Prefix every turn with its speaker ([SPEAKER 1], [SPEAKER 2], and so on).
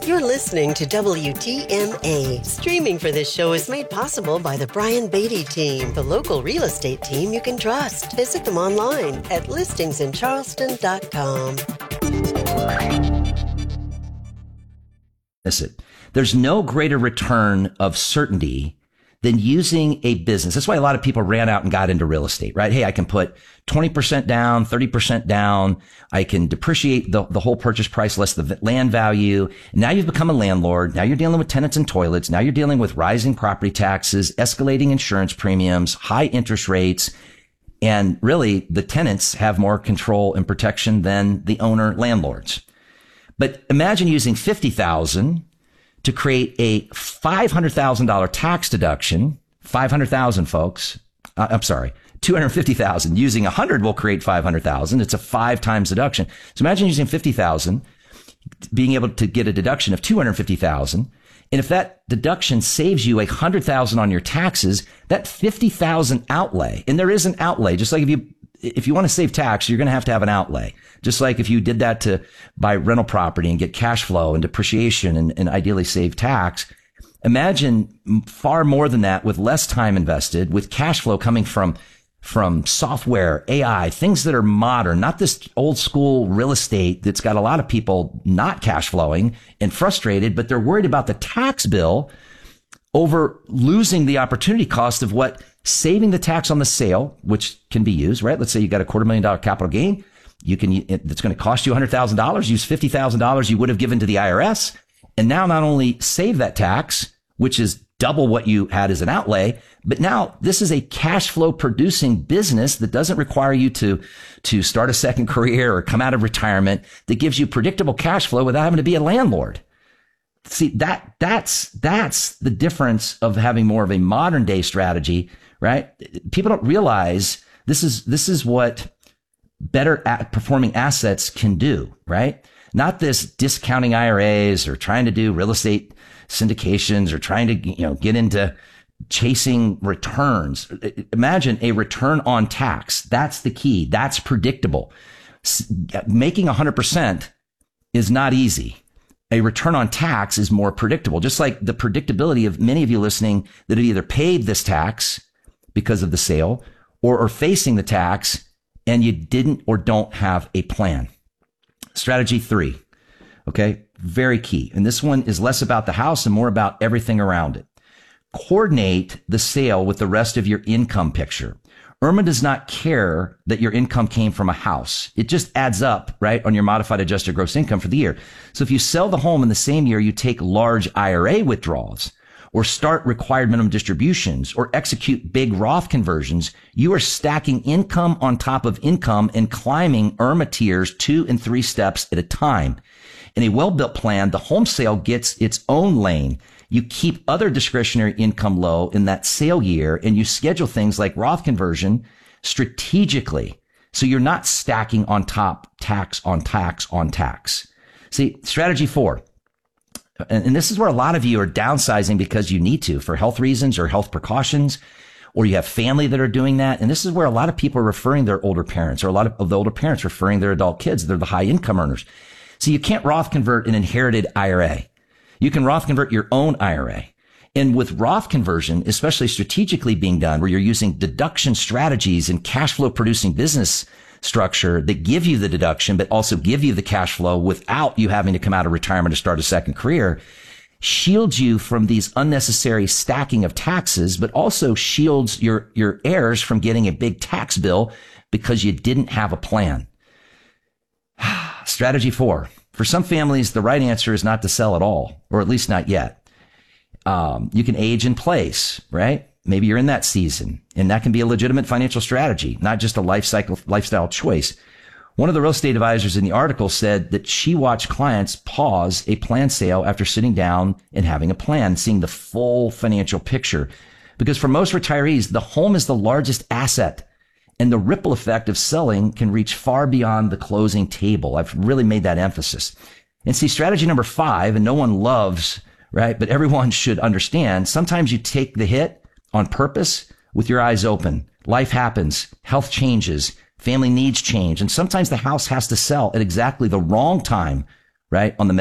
[SPEAKER 1] You're listening to WTMA. Streaming for this show is made possible by the Brian Beatty team, the local real estate team you can trust. Visit them online at listingsincharleston.com.
[SPEAKER 2] There's no greater return of certainty than using a business. That's why a lot of people ran out and got into real estate, right? Hey, I can put 20% down, 30% down. I can depreciate the whole purchase price less the land value. Now you've become a landlord. Now you're dealing with tenants and toilets. Now you're dealing with rising property taxes, escalating insurance premiums, high interest rates. And really, the tenants have more control and protection than the owner landlords. But imagine using $50,000 to create a $500,000 tax deduction. 500,000, folks. I'm sorry, 250,000. Using 100 will create 500,000. It's a 5 times deduction. So imagine using 50,000, being able to get a deduction of 250,000. And if that deduction saves you 100,000 on your taxes, that 50,000 outlay, and there is an outlay, just like if you want to save tax, you're going to have an outlay. Just like if you did that to buy rental property and get cash flow and depreciation and ideally save tax. Imagine far more than that with less time invested, with cash flow coming from software, AI, things that are modern, not this old school real estate that's got a lot of people not cash flowing and frustrated, but they're worried about the tax bill over losing the opportunity cost of what saving the tax on the sale, which can be used, right? Let's say you got a $250,000 capital gain. It's going to cost you $100,000. Use $50,000 you would have given to the IRS. And now not only save that tax, which is double what you had as an outlay, but now this is a cash flow producing business that doesn't require you to start a second career or come out of retirement, that gives you predictable cash flow without having to be a landlord. See, that's the difference of having more of a modern day strategy, right? People don't realize this is what better performing assets can do, right? Not this discounting IRAs or trying to do real estate syndications or trying to, get into chasing returns. Imagine a return on tax. That's the key. That's predictable. Making 100% is not easy. A return on tax is more predictable, just like the predictability of many of you listening that have either paid this tax because of the sale or are facing the tax and you didn't or don't have a plan. Strategy 3. Okay. Very key. And this one is less about the house and more about everything around it. Coordinate the sale with the rest of your income picture. IRMA does not care that your income came from a house. It just adds up, right, on your modified adjusted gross income for the year. So if you sell the home in the same year, you take large IRA withdrawals or start required minimum distributions or execute big Roth conversions, you are stacking income on top of income and climbing IRMA tiers 2 and 3 steps at a time. In a well-built plan, the home sale gets its own lane. You keep other discretionary income low in that sale year, and you schedule things like Roth conversion strategically. So you're not stacking on top, tax on tax on tax. See, strategy 4. And this is where a lot of you are downsizing because you need to for health reasons or health precautions, or you have family that are doing that. And this is where a lot of people are referring their older parents, or a lot of the older parents referring their adult kids. They're the high income earners. So you can't Roth convert an inherited IRA. You can Roth convert your own IRA. And with Roth conversion, especially strategically being done, where you're using deduction strategies and cash flow producing business structure that give you the deduction, but also give you the cash flow without you having to come out of retirement to start a second career, shields you from these unnecessary stacking of taxes, but also shields your heirs from getting a big tax bill because you didn't have a plan. Strategy 4. For some families, the right answer is not to sell at all, or at least not yet. You can age in place, right? Maybe you're in that season, and that can be a legitimate financial strategy, not just a lifestyle choice. One of the real estate advisors in the article said that she watched clients pause a planned sale after sitting down and having a plan, seeing the full financial picture. Because for most retirees, the home is the largest asset, and the ripple effect of selling can reach far beyond the closing table. I've really made that emphasis. And see, strategy number 5, and no one loves, right? But everyone should understand, sometimes you take the hit on purpose with your eyes open. Life happens. Health changes. Family needs change. And sometimes the house has to sell at exactly the wrong time, right? On the